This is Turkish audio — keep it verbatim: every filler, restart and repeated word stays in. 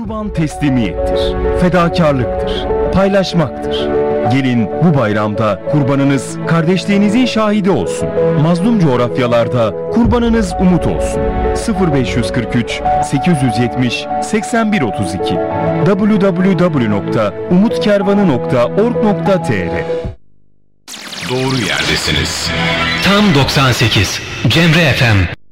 Kurban teslimiyettir, fedakarlıktır, paylaşmaktır. Gelin bu bayramda kurbanınız kardeşliğinizin şahidi olsun. Mazlum coğrafyalarda kurbanınız umut olsun. sıfır beş kırk üç sekiz yüz yetmiş seksen bir otuz iki double-u double-u double-u nokta umutkervanı nokta org nokta tr. Doğru yerdesiniz. Tam doksan sekiz Cemre F M.